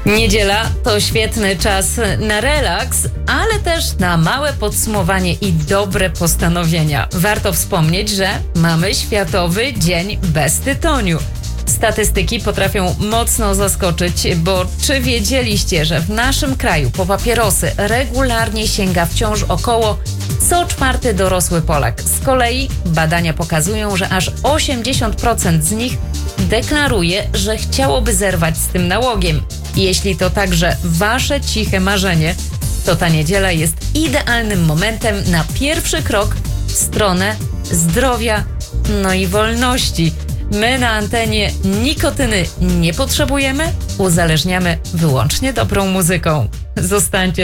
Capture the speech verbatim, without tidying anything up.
Niedziela to świetny czas na relaks, ale też na małe podsumowanie i dobre postanowienia. Warto wspomnieć, że mamy Światowy Dzień bez tytoniu. Statystyki potrafią mocno zaskoczyć, bo czy wiedzieliście, że w naszym kraju po papierosy regularnie sięga wciąż około co czwarty dorosły Polak? Z kolei badania pokazują, że aż osiemdziesiąt procent z nich deklaruje, że chciałoby zerwać z tym nałogiem. Jeśli to także wasze ciche marzenie, to ta niedziela jest idealnym momentem na pierwszy krok w stronę zdrowia, no i wolności. My na antenie nikotyny nie potrzebujemy, uzależniamy wyłącznie dobrą muzyką. Zostańcie